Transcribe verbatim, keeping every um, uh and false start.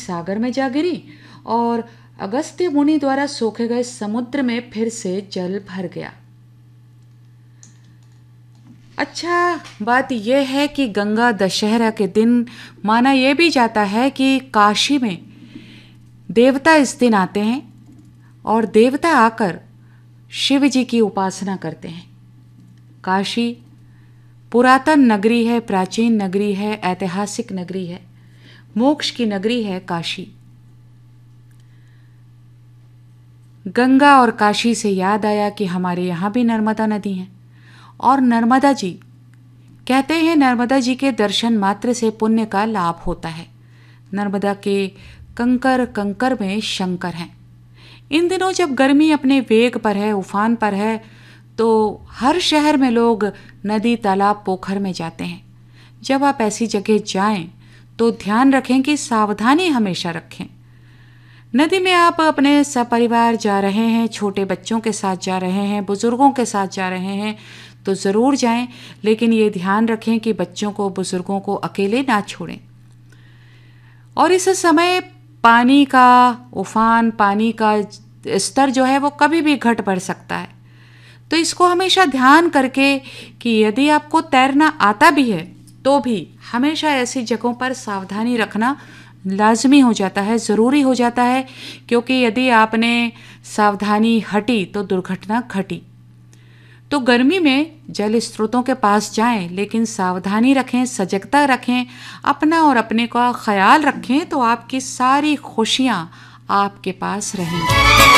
सागर में जा गिरी और अगस्त्य मुनि द्वारा सोखे गए समुद्र में फिर से जल भर गया। अच्छा, बात यह है कि गंगा दशहरा के दिन माना यह भी जाता है कि काशी में देवता इस दिन आते हैं और देवता आकर शिव जी की उपासना करते हैं। काशी पुरातन नगरी है, प्राचीन नगरी है, ऐतिहासिक नगरी है, मोक्ष की नगरी है काशी। गंगा और काशी से याद आया कि हमारे यहाँ भी नर्मदा नदी है और नर्मदा जी कहते हैं नर्मदा जी के दर्शन मात्र से पुण्य का लाभ होता है। नर्मदा के कंकर कंकर में शंकर हैं। इन दिनों जब गर्मी अपने वेग पर है, उफान पर है, तो हर शहर में लोग नदी, तालाब, पोखर में जाते हैं। जब आप ऐसी जगह जाएं तो ध्यान रखें कि सावधानी हमेशा रखें। नदी में आप अपने सपरिवार जा रहे हैं, छोटे बच्चों के साथ जा रहे हैं, बुजुर्गों के साथ जा रहे हैं तो ज़रूर जाएं, लेकिन ये ध्यान रखें कि बच्चों को, बुजुर्गों को अकेले ना छोड़ें। और इस समय पानी का उफान, पानी का स्तर जो है वो कभी भी घट बढ़ सकता है। तो इसको हमेशा ध्यान करके कि यदि आपको तैरना आता भी है तो भी हमेशा ऐसी जगहों पर सावधानी रखना लाजमी हो जाता है, ज़रूरी हो जाता है, क्योंकि यदि आपने सावधानी हटी तो दुर्घटना घटी। तो गर्मी में जल स्रोतों के पास जाएं, लेकिन सावधानी रखें, सजगता रखें, अपना और अपने का ख्याल रखें, तो आपकी सारी खुशियाँ आपके पास रहेंगी।